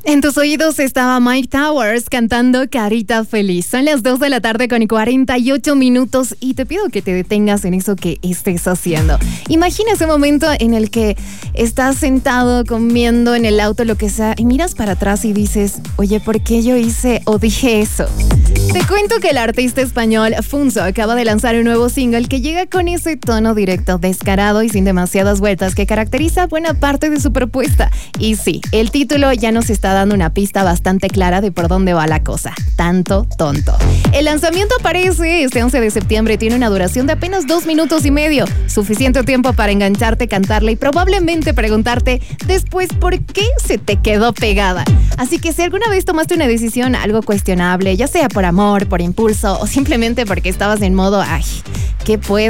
En tus oídos estaba Mike Towers cantando Carita Feliz. Son las 2 de la tarde con 48 minutos y te pido que te detengas en eso que estés haciendo. Imagina ese momento en el que estás sentado comiendo en el auto, lo que sea, y miras para atrás y dices, oye, ¿por qué yo hice o dije eso? Te cuento que el artista español Funso acaba de lanzar un nuevo single que llega con ese tono directo, descarado y sin demasiadas vueltas que caracteriza buena parte de su propuesta. Y sí, el título ya nos está dando una pista bastante clara de por dónde va la cosa. Tanto tonto. El lanzamiento aparece este 11 de septiembre y tiene una duración de apenas 2 minutos y medio. Suficiente tiempo para engancharte, cantarle y probablemente preguntarte después por qué se te quedó pegada. Así que si alguna vez tomaste una decisión algo cuestionable, ya sea por amor, por impulso o simplemente porque estabas en modo, ay, ¿qué puedo?